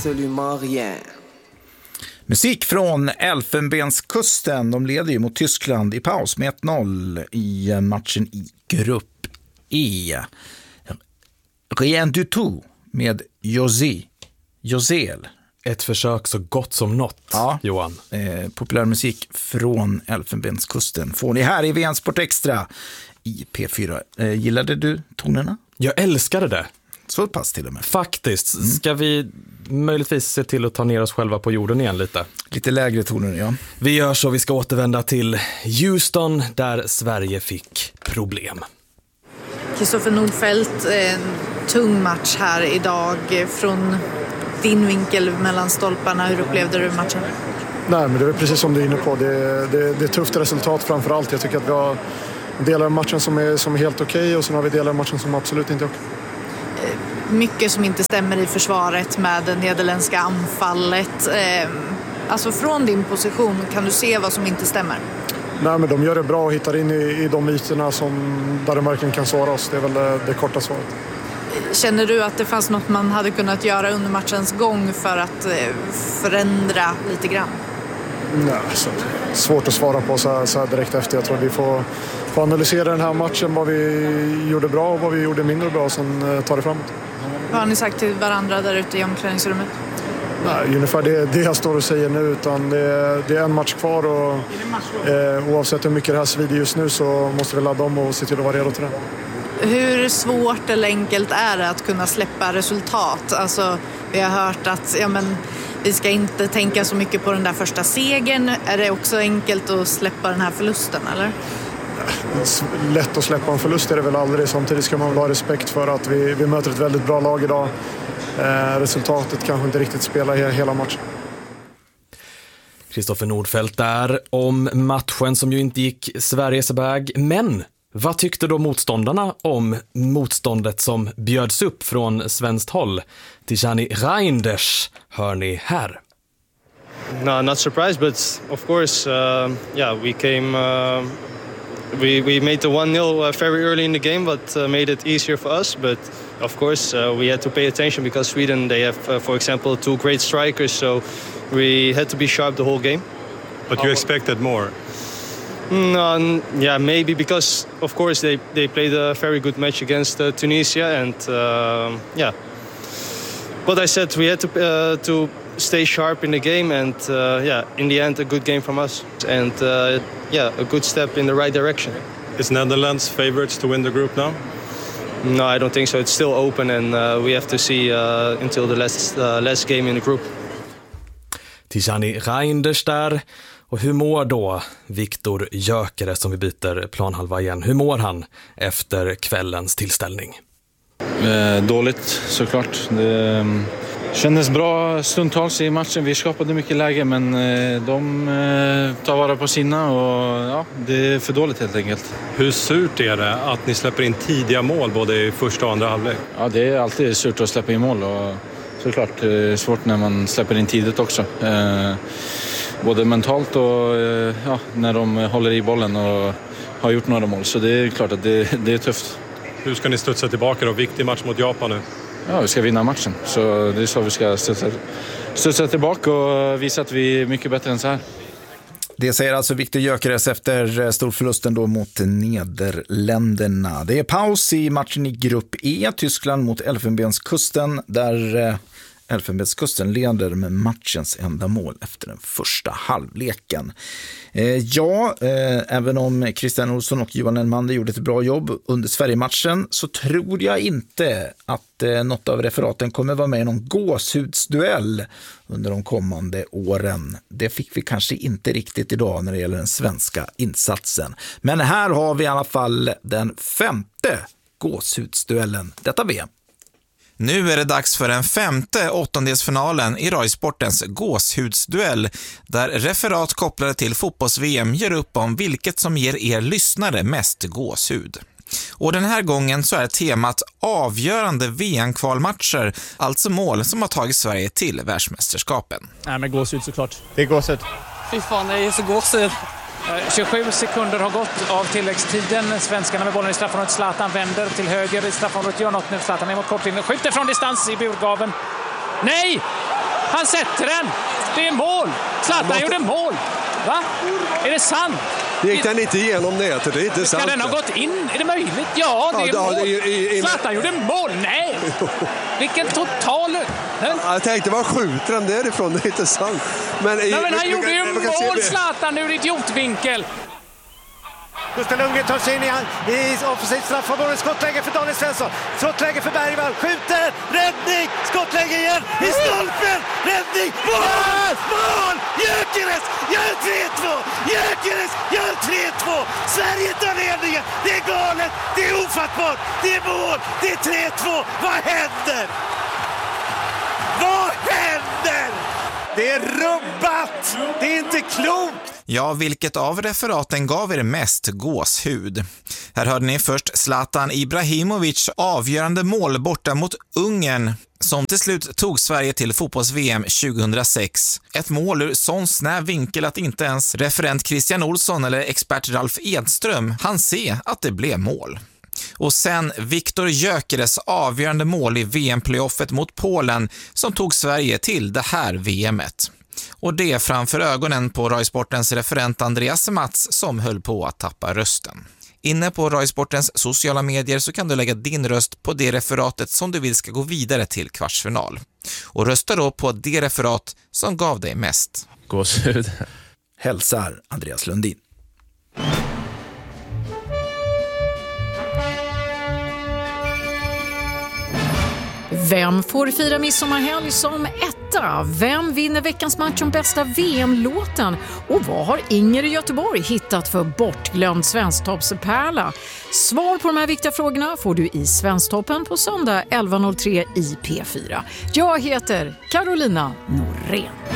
absolument rien. Musik från Elfenbenskusten. De leder ju mot Tyskland i paus med 1-0 i matchen i grupp E. Rien du tout med Josel. Ett försök så gott som något, ja, Johan. Populär musik från Elfenbenskusten får ni här i VN Sport Extra i P4. Gillade du tonerna? Jag älskade det. Så pass till och med. Faktiskt. Ska vi möjligtvis se till att ta ner oss själva på jorden igen lite? Lite lägre toner, ja. Vi gör så. Vi ska återvända till Houston där Sverige fick problem. Kristoffer Nordfeldt, en tung match här idag. Från din vinkel mellan stolparna, hur upplevde du matchen? Nej, men det är precis som du är inne på. Det är tufft resultat framförallt. Jag tycker att vi har delar av matchen som är helt okej och sen har vi delar av matchen som absolut inte är okej. Mycket som inte stämmer i försvaret med det nederländska anfallet. Alltså från din position, kan du se vad som inte stämmer? Nej, men de gör det bra och hittar in i de ytorna där de verkligen kan såra oss. Det är väl det korta svaret. Känner du att det fanns något man hade kunnat göra under matchens gång för att förändra lite grann? Nej, så svårt att svara på så här direkt efter. Jag tror vi får analysera den här matchen, vad vi gjorde bra och vad vi gjorde mindre bra och sen ta det framåt. Vad har ni sagt till varandra där ute i omklädningsrummet? Nej, ungefär det jag står och säger nu, utan det är en match kvar och oavsett hur mycket det här svider just nu så måste vi ladda om och se till att vara redo till det. Hur svårt eller enkelt är det att kunna släppa resultat? Alltså, vi har hört att vi ska inte tänka så mycket på den där första segern. Är det också enkelt att släppa den här förlusten, eller? Lätt att släppa en förlust är det väl aldrig. Samtidigt ska man väl ha respekt för att vi möter ett väldigt bra lag idag. Resultatet kanske inte riktigt spelar hela matchen. Kristoffer Nordfeldt där om matchen som ju inte gick Sveriges väg. Men vad tyckte då motståndarna om motståndet som bjöds upp från svenskt håll? Tijani Reinders hör ni här. No, not surprised, but of course, we came. We made the 1-0 very early in the game, but made it easier for us. But of course, we had to pay attention because Sweden, they have, for example, 2 great strikers, so we had to be sharp the whole game. But you expected more? No, yeah, maybe because of course they played a very good match against Tunisia, and But I said we had to stay sharp in the game, and in the end a good game from us, and a good step in the right direction. Is Netherlands favorites to win the group now? No, I don't think so. It's still open, and we have to see until the last game in the group. Tijani Reinders där. Och hur mår då Viktor Gyökeres, som vi byter planhalva igen? Hur mår han efter kvällens tillställning? Dåligt såklart. Det kändes bra stundtals i matchen. Vi skapade mycket läge, men de tar vara på sina och det är för dåligt helt enkelt. Hur surt är det att ni släpper in tidiga mål både i första och andra halvlek? Ja, det är alltid surt att släppa in mål och såklart det är svårt när man släpper in tidigt också. Både mentalt och när de håller i bollen och har gjort några mål. Så det är klart att det är tufft. Hur ska ni studsa tillbaka då? Viktig match mot Japan nu. Ja, vi ska vinna matchen. Så det är så vi ska studsa tillbaka och visa att vi är mycket bättre än så här. Det säger alltså Viktor Gyökeres efter storförlusten då mot Nederländerna. Det är paus i matchen i grupp E. Tyskland mot Elfenbenskusten, där Elfenbenskusten leder med matchens enda mål efter den första halvleken. Även om Christian Olsson och Johan Elmander gjorde ett bra jobb under Sverige-matchen, så tror jag inte att något av referaten kommer vara med i någon gåshudsduell under de kommande åren. Det fick vi kanske inte riktigt idag när det gäller den svenska insatsen. Men här har vi i alla fall den 5:e gåshudsduellen detta VM. Nu är det dags för den 5:e åttondelsfinalen i Rai-sportens gåshudsduell, där referat kopplade till fotbolls-VM gör upp om vilket som ger er lyssnare mest gåshud. Och den här gången så är temat avgörande VM-kvalmatcher, alltså mål som har tagit Sverige till världsmästerskapen. Nej, men gåshud såklart. Det är gåshud. Fy fan, det är så gåshud. 27 sekunder har gått av tilläggstiden. Svenskarna med bollen i straffområdet. Zlatan vänder till höger i straffområdet. Gör något nu. Zlatan är mot kortlinjen. Skjuter från distans i burgaven. Nej! Han sätter den. Det är mål. Zlatan gjorde mål. Va? Är det sant? Gick den inte igenom nätet? Det är inte sant. Kan den ha gått in? Är det möjligt? Ja, det är mål. Zlatan gjorde mål. Nej. Vilken total... Jag tänkte, vad skjuter han därifrån? Det är inte sant. Men han gjorde ju mål, Zlatan, ur idiotvinkel. Gustav Lundgren tar sig in i offensivt straffområde. Skottläge för Daniel Svensson. Skottläge för Bergvall. Skjuter. Räddning. Skottläge igen. I stolpen. Räddning. Mål! Mål! Gyökeres gör 3-2. Gyökeres gör 3-2. Sverige tar ledningen. Det är galet. Det är ofattbart. Det är mål. Det är 3-2. Vad händer? Vad händer? Det är rubbat. Det är inte klokt. Ja, vilket av referaten gav er mest gåshud? Här hörde ni först Zlatan Ibrahimovic avgörande mål borta mot Ungern som till slut tog Sverige till fotbolls-VM 2006. Ett mål ur sån snäv vinkel att inte ens referent Christian Olsson eller expert Ralf Edström hann se att det blev mål. Och sen Viktor Gyökeres avgörande mål i VM-playoffet mot Polen som tog Sverige till det här VMet. Och det framför ögonen på Rai Sportens referent Andreas Mats som höll på att tappa rösten. Inne på Rai Sportens sociala medier så kan du lägga din röst på det referatet som du vill ska gå vidare till kvartsfinal. Och rösta då på det referat som gav dig mest. Gåshud. Hälsar Andreas Lundin. Vem får fira midsommarhelg som etta? Vem vinner veckans match om bästa VM-låten? Och vad har Inger i Göteborg hittat för bortglömd svensktoppspärla? Svar på de här viktiga frågorna får du i Svensktoppen på söndag 11.03 i P4. Jag heter Carolina Norén.